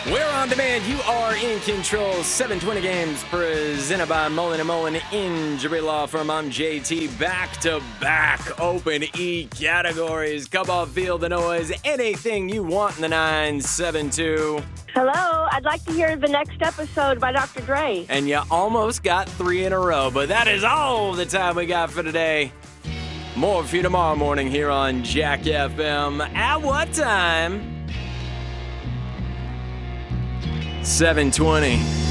We're on demand. You are in control. 720 games presented by Mullen & Mullen Injury Law Firm. I'm JT. Back-to-back open E categories. Come on, feel the noise. Anything you want in the 972. Hello, I'd like to hear the next episode by Dr. Dre. And you almost got 3 in a row, but that is all the time we got for today. More for you tomorrow morning here on Jack FM. At what time? 7:20.